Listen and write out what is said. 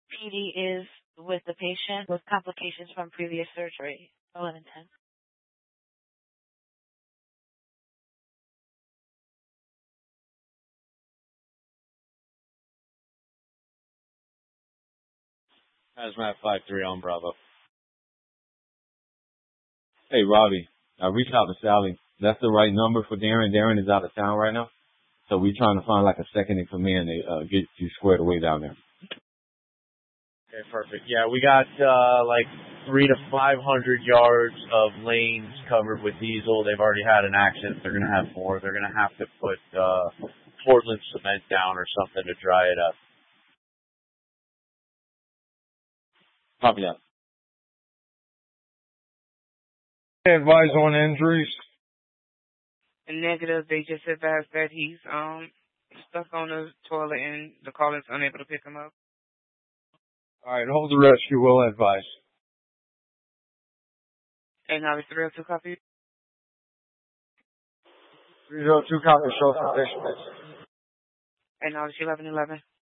PD is with the patient with complications from previous surgery. 11:10. Hazmat 5-3 on Bravo. Hey, Robbie, I reached out to Sally. That's the right number for Darren. Darren is out of town right now. So we're trying to find like a second in command to get you squared away down there. Okay, perfect. Yeah, we got like 300 to 500 yards of lanes covered with diesel. They've already had an accident. They're going to have more. They're going to have to put Portland cement down or something to dry it up. Copy that. Advise on injuries. Negative. They just advised that he's stuck on the toilet and the caller's unable to pick him up. All right, hold the rescue. We'll advise. And now it's 302 copy. 302 copy. Show station. And now it's 1111.